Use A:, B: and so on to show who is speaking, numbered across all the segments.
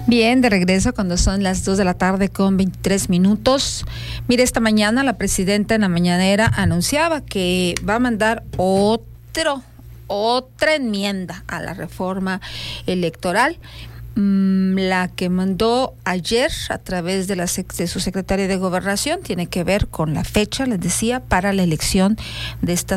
A: Bien, de regreso cuando son las 2 de la tarde con 23 minutos. Mire, esta mañana la presidenta en la mañanera anunciaba que va a mandar otra enmienda a la reforma electoral. La que mandó ayer a través de su secretaria de Gobernación tiene que ver con la fecha, les decía, para la elección de esta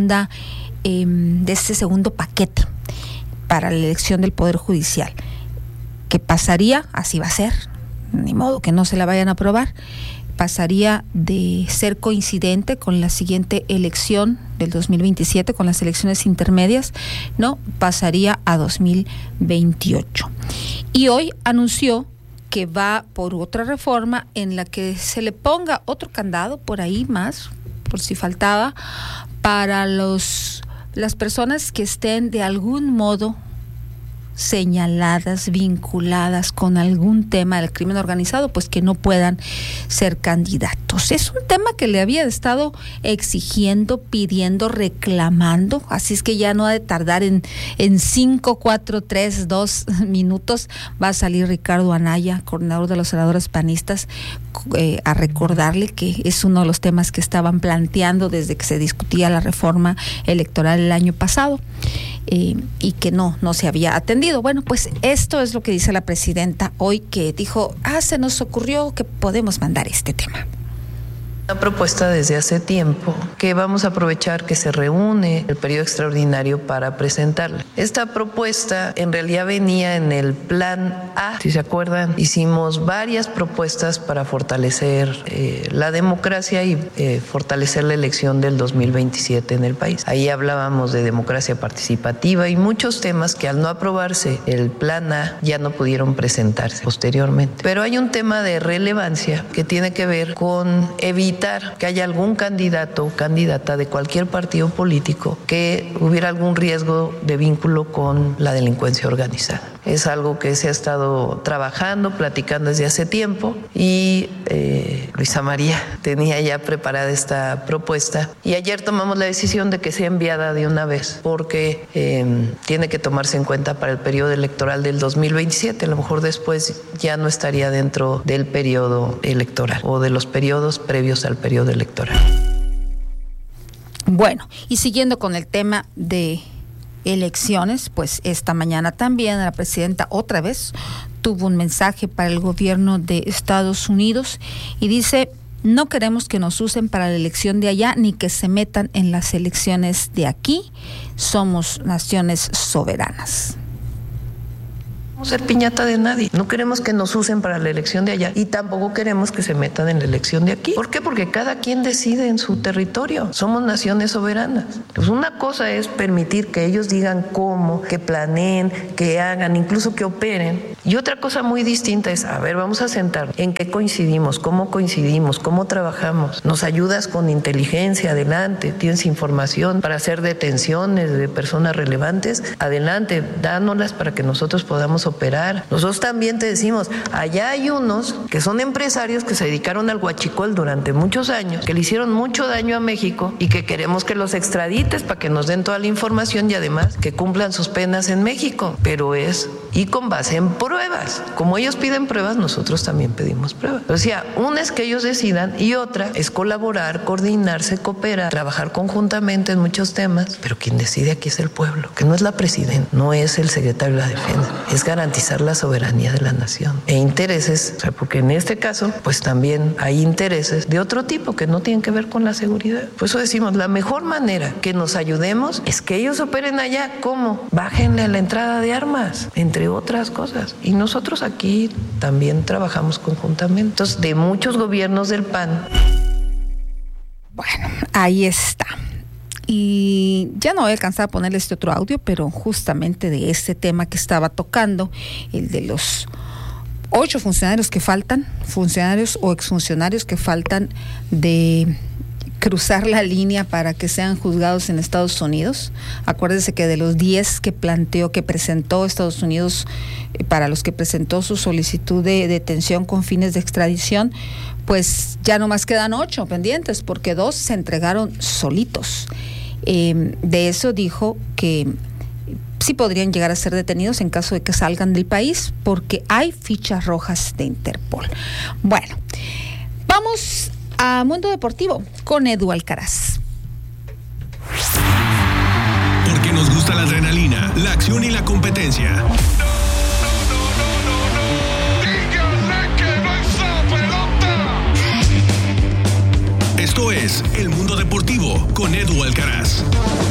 A: de este segundo paquete para la elección del Poder Judicial. Que pasaría, así va a ser, ni modo que no se la vayan a aprobar, pasaría de ser coincidente con la siguiente elección del 2027, con las elecciones intermedias, no, pasaría a 2028. Y hoy anunció que va por otra reforma en la que se le ponga otro candado por ahí más, por si faltaba, para las personas que estén de algún modo señaladas, vinculadas con algún tema del crimen organizado, pues que no puedan ser candidatos. Es un tema que le había estado exigiendo, pidiendo, reclamando, así es que ya no ha de tardar en 5, 4, 3, 2 minutos va a salir Ricardo Anaya, coordinador de los senadores panistas, a recordarle que es uno de los temas que estaban planteando desde que se discutía la reforma electoral el año pasado. Y que no se había atendido. Bueno, pues esto es lo que dice la presidenta hoy, que dijo, se nos ocurrió que podemos mandar este tema.
B: Una propuesta desde hace tiempo que vamos a aprovechar que se reúne el periodo extraordinario para presentarla. Esta propuesta en realidad venía en el plan A, si se acuerdan, hicimos varias propuestas para fortalecer la democracia y fortalecer la elección del 2027 en el país. Ahí hablábamos de democracia participativa y muchos temas que al no aprobarse el plan A ya no pudieron presentarse posteriormente. Pero hay un tema de relevancia que tiene que ver con evitar que haya algún candidato o candidata de cualquier partido político que hubiera algún riesgo de vínculo con la delincuencia organizada. Es algo que se ha estado trabajando, platicando desde hace tiempo y Luisa María tenía ya preparada esta propuesta y ayer tomamos la decisión de que sea enviada de una vez porque tiene que tomarse en cuenta para el periodo electoral del 2027. A lo mejor después ya no estaría dentro del periodo electoral o de los periodos previos al periodo electoral.
A: Bueno, y siguiendo con el tema de elecciones, pues esta mañana también la presidenta otra vez tuvo un mensaje para el gobierno de Estados Unidos y dice: no queremos que nos usen para la elección de allá ni que se metan en las elecciones de aquí. Somos naciones soberanas.
B: No ser piñata de nadie. No queremos que nos usen para la elección de allá y tampoco queremos que se metan en la elección de aquí. ¿Por qué? Porque cada quien decide en su territorio. Somos naciones soberanas. Pues una cosa es permitir que ellos digan cómo, que planeen, que hagan, incluso que operen. Y otra cosa muy distinta es, vamos a sentar en qué coincidimos, cómo trabajamos. Nos ayudas con inteligencia, adelante. Tienes información para hacer detenciones de personas relevantes, adelante, dánoslas para que nosotros podamos operar. Nosotros también te decimos, allá hay unos que son empresarios que se dedicaron al huachicol durante muchos años, que le hicieron mucho daño a México y que queremos que los extradites para que nos den toda la información y además que cumplan sus penas en México, pero y con base en pruebas. Como ellos piden pruebas, nosotros también pedimos pruebas. O sea, una es que ellos decidan y otra es colaborar, coordinarse, cooperar, trabajar conjuntamente en muchos temas, pero quien decide aquí es el pueblo, que no es la presidenta, no es el secretario de la Defensa, es garantizar la soberanía de la nación e intereses, porque en este caso pues también hay intereses de otro tipo que no tienen que ver con la seguridad. Por eso decimos, la mejor manera que nos ayudemos es que ellos operen allá. ¿Cómo? Bájenle a la entrada de armas, entre otras cosas, y nosotros aquí también trabajamos conjuntamente. Entonces, de muchos gobiernos del PAN.
A: Bueno, ahí está. Y ya no voy a alcanzar a ponerle este otro audio, pero justamente de este tema que estaba tocando, el de los 8 funcionarios que faltan, funcionarios o exfuncionarios que faltan de cruzar la línea para que sean juzgados en Estados Unidos. Acuérdense que de los 10 que presentó Estados Unidos, para los que presentó su solicitud de detención con fines de extradición, pues ya nomás quedan 8 pendientes, porque 2 se entregaron solitos. De eso dijo que sí podrían llegar a ser detenidos en caso de que salgan del país, porque hay fichas rojas de Interpol. Bueno, vamos a Mundo Deportivo con Edu Alcaraz.
C: Porque nos gusta la adrenalina, la acción y la competencia. Esto es El Mundo Deportivo con Edu Alcaraz.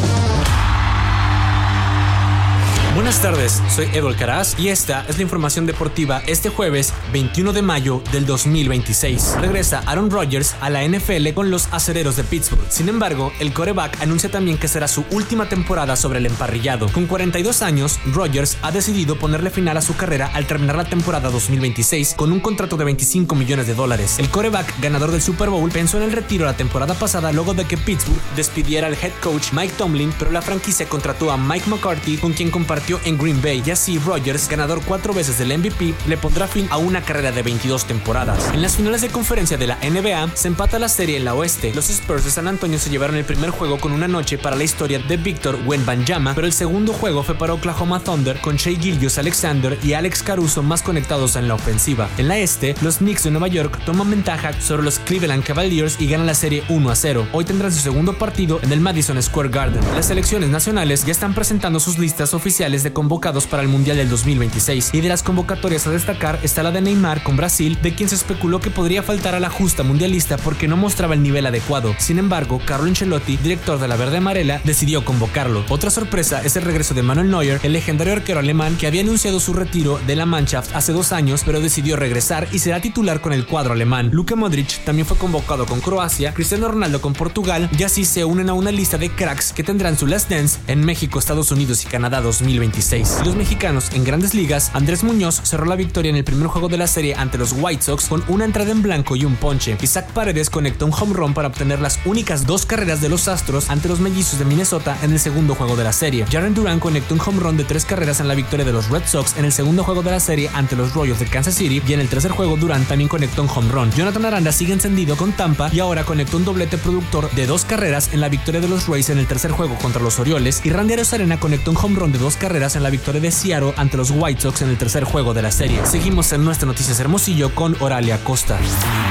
D: Buenas tardes, soy Edu Alcaraz y esta es la información deportiva este jueves 21 de mayo del 2026. Regresa Aaron Rodgers a la NFL con los Acereros de Pittsburgh. Sin embargo, el quarterback anuncia también que será su última temporada sobre el emparrillado. Con 42 años, Rodgers ha decidido ponerle final a su carrera al terminar la temporada 2026 con un contrato de $25 millones. El quarterback ganador del Super Bowl pensó en el retiro la temporada pasada luego de que Pittsburgh despidiera al head coach Mike Tomlin, pero la franquicia contrató a Mike McCarthy, con quien compartió en Green Bay, y así Rodgers, ganador 4 veces del MVP, le pondrá fin a una carrera de 22 temporadas. En las finales de conferencia de la NBA se empata la serie en la oeste. Los Spurs de San Antonio se llevaron el primer juego con una noche para la historia de Victor Wembanyama, pero el segundo juego fue para Oklahoma Thunder, con Shai Gilgeous-Alexander y Alex Caruso más conectados en la ofensiva. En la este, los Knicks de Nueva York toman ventaja sobre los Cleveland Cavaliers y ganan la serie 1-0. Hoy tendrán su segundo partido en el Madison Square Garden. Las selecciones nacionales ya están presentando sus listas oficiales de convocados para el Mundial del 2026, y de las convocatorias a destacar está la de Neymar con Brasil, de quien se especuló que podría faltar a la justa mundialista porque no mostraba el nivel adecuado. Sin embargo, Carlo Ancelotti, director de la Verde Amarela, decidió convocarlo. Otra sorpresa es el regreso de Manuel Neuer, el legendario arquero alemán que había anunciado su retiro de la Mannschaft hace 2 años, pero decidió regresar y será titular con el cuadro alemán. Luka Modric también fue convocado con Croacia, Cristiano Ronaldo con Portugal, y así se unen a una lista de cracks que tendrán su Last Dance en México, Estados Unidos y Canadá 2026. Y los mexicanos en Grandes Ligas, Andrés Muñoz cerró la victoria en el primer juego de la serie ante los White Sox con una entrada en blanco y un ponche. Isaac Paredes conectó un home run para obtener las únicas 2 carreras de los Astros ante los Mellizos de Minnesota en el segundo juego de la serie. Jarren Duran conectó un home run de 3 carreras en la victoria de los Red Sox en el segundo juego de la serie ante los Royals de Kansas City, y en el tercer juego Duran también conectó un home run. Jonathan Aranda sigue encendido con Tampa y ahora conectó un doblete productor de 2 carreras en la victoria de los Rays en el tercer juego contra los Orioles, y Randy Arozarena conectó un home run de 2 carreras en la victoria de Seattle ante los White Sox en el tercer juego de la serie. Seguimos en nuestra Noticias Hermosillo con Oralia Costa.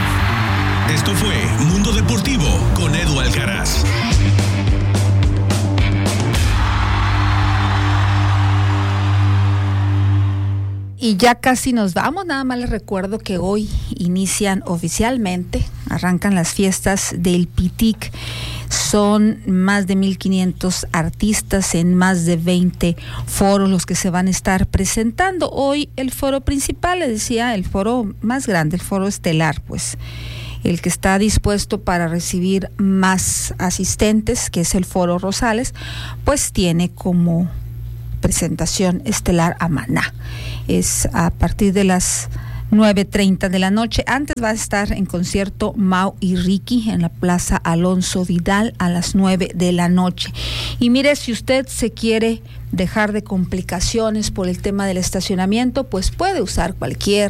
C: Esto fue Mundo Deportivo con Edu Alcaraz.
A: Y ya casi nos vamos, nada más les recuerdo que hoy inician oficialmente, arrancan las fiestas del PITIC. Son más de 1,500 artistas en más de 20 foros los que se van a estar presentando. Hoy el foro principal, les decía, el foro más grande, el foro estelar, pues el que está dispuesto para recibir más asistentes, que es el Foro Rosales, pues tiene como presentación estelar a Maná. Es a partir de las 9:30 de la noche. Antes va a estar en concierto Mau y Ricky en la Plaza Alonso Vidal a las 9 de la noche. Y mire, si usted se quiere dejar de complicaciones por el tema del estacionamiento, pues puede usar cualquier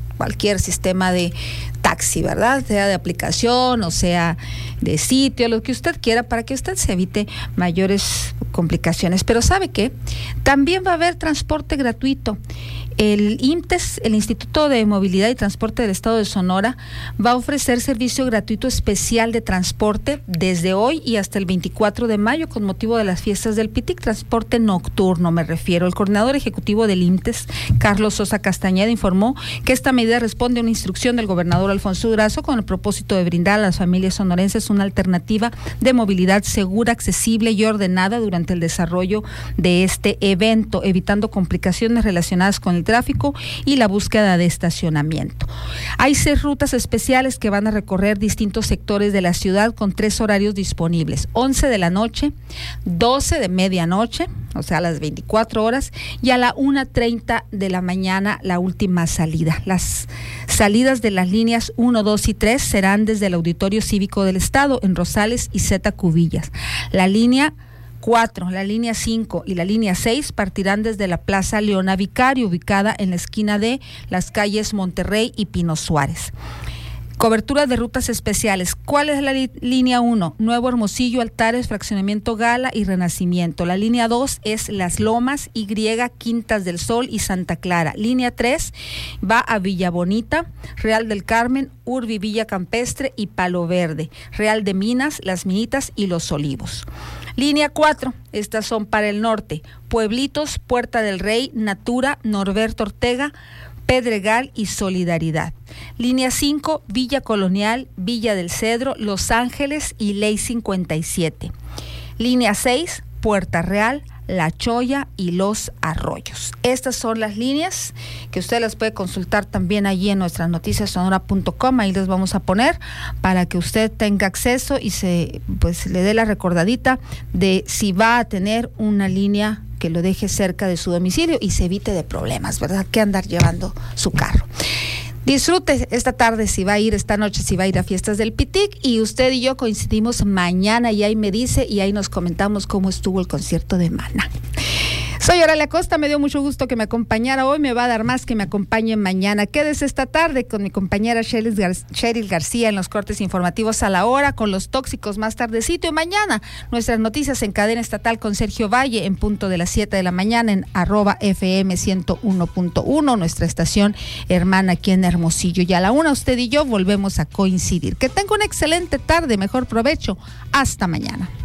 A: sistema de taxi, ¿verdad? Sea de aplicación o sea de sitio, lo que usted quiera, para que usted se evite mayores complicaciones. Pero ¿sabe qué? También va a haber transporte gratuito. El IMTES, el Instituto de Movilidad y Transporte del Estado de Sonora, va a ofrecer servicio gratuito especial de transporte desde hoy y hasta el 24 de mayo con motivo de las fiestas del PITIC, transporte nocturno me refiero. El coordinador ejecutivo del IMTES, Carlos Sosa Castañeda, informó que esta medida responde a una instrucción del gobernador Alfonso Durazo con el propósito de brindar a las familias sonorenses una alternativa de movilidad segura, accesible y ordenada durante el desarrollo de este evento, evitando complicaciones relacionadas con el tráfico y la búsqueda de estacionamiento. Hay 6 rutas especiales que van a recorrer distintos sectores de la ciudad con 3 horarios disponibles: 11 de la noche, 12 de medianoche, o sea a las 24 horas, y a la 1:30 de la mañana la última salida. Las salidas de las líneas 1, 2 y 3 serán desde el Auditorio Cívico del Estado en Rosales y Zeta Cubillas. La línea 4, la línea 5 y la línea 6 partirán desde la Plaza Leona Vicario, ubicada en la esquina de las calles Monterrey y Pino Suárez. Cobertura de rutas especiales. ¿Cuál es la línea 1? Nuevo Hermosillo, Altares, Fraccionamiento Gala y Renacimiento. La línea 2 es Las Lomas, Y, Quintas del Sol y Santa Clara. Línea 3 va a Villa Bonita, Real del Carmen, Urbi, Villa Campestre y Palo Verde. Real de Minas, Las Minitas y Los Olivos. Línea 4, estas son para el norte. Pueblitos, Puerta del Rey, Natura, Norberto Ortega, Pedregal y Solidaridad. Línea 5, Villa Colonial, Villa del Cedro, Los Ángeles y Ley 57. Línea 6, Puerta Real, La Choya y Los Arroyos. Estas son las líneas que usted las puede consultar también allí en nuestras noticiasonora.com. Ahí les vamos a poner para que usted tenga acceso y le dé la recordadita de si va a tener una línea que lo deje cerca de su domicilio y se evite de problemas, ¿verdad? Que andar llevando su carro. Disfrute esta tarde esta noche si va a ir a Fiestas del Pitic, y usted y yo coincidimos mañana y ahí me dice y ahí nos comentamos cómo estuvo el concierto de Maná. Soy Oralia Costa, me dio mucho gusto que me acompañara hoy, me va a dar más que me acompañe mañana. Quédese esta tarde con mi compañera Cheryl García en los cortes informativos a la hora, con los tóxicos más tardecito, y mañana nuestras noticias en cadena estatal con Sergio Valle en punto de las 7 de la mañana en @FM 101.1, nuestra estación hermana aquí en Hermosillo. Y a la 1 usted y yo volvemos a coincidir. Que tenga una excelente tarde, mejor provecho. Hasta mañana.